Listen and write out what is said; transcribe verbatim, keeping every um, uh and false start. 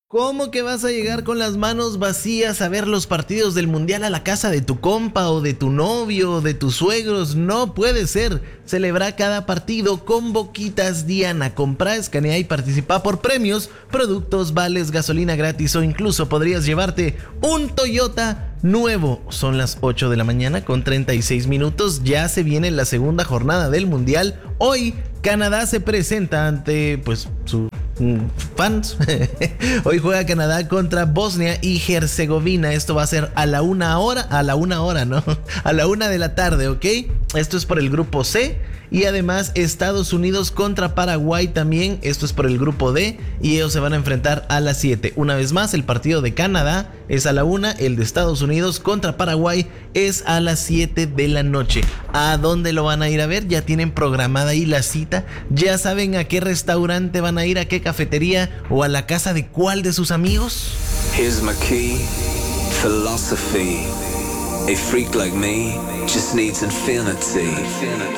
¿Cómo que vas a llegar con las manos vacías a ver los partidos del Mundial a la casa de tu compa o de tu novio o de tus suegros? No puede ser. Celebra cada partido con Boquitas Diana. Compra, escanea y participa por premios, productos, vales, gasolina gratis o incluso podrías llevarte un Toyota nuevo. Son las ocho de la mañana con treinta y seis minutos. Ya se viene la segunda jornada del Mundial. Hoy Canadá se presenta ante pues su fans. Hoy juega Canadá contra Bosnia y Herzegovina. Esto va a ser a la una hora, a la una hora, ¿no? A la una de la tarde, ¿ok? Esto es por el grupo C. Y además Estados Unidos contra Paraguay también. Esto es por el grupo D. Y ellos se van a enfrentar a las siete. Una vez más, el partido de Canadá es a la una. El de Estados Unidos contra Paraguay es a las siete de la noche. ¿A dónde lo van a ir a ver? Ya tienen programada ahí la cita. Ya saben a qué restaurante van a ir, a qué cafetería o a la casa de cuál de sus amigos. Here's my key, philosophy. A freak like me just needs infinity.